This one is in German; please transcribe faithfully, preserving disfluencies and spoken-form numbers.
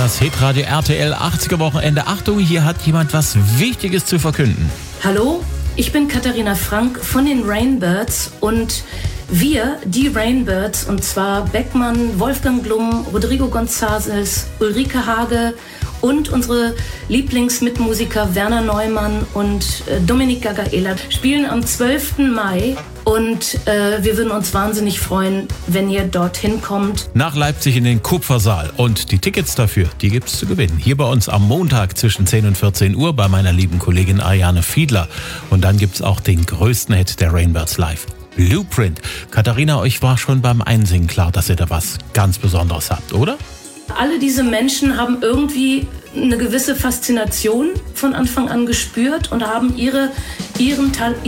Das Hitradio R T L achtziger Wochenende. Achtung, hier hat jemand was Wichtiges zu verkünden. Hallo, ich bin Katharina Frank von den Rainbirds und wir, die Rainbirds, und zwar Beckmann, Wolfgang Blum, Rodrigo González, Ulrike Hage und unsere Lieblingsmitmusiker Werner Neumann und äh, Dominik Gagaela, spielen am zwölften Mai. Und äh, wir würden uns wahnsinnig freuen, wenn ihr dorthin kommt. Nach Leipzig in den Kupfersaal. Und die Tickets dafür, die gibt's zu gewinnen. Hier bei uns am Montag zwischen zehn und vierzehn Uhr bei meiner lieben Kollegin Ariane Fiedler. Und dann gibt's auch den größten Hit der Rainbirds live. Blueprint. Katharina, euch war schon beim Einsingen klar, dass ihr da was ganz Besonderes habt, oder? Alle diese Menschen haben irgendwie eine gewisse Faszination von Anfang an gespürt und haben ihre, ihren Talent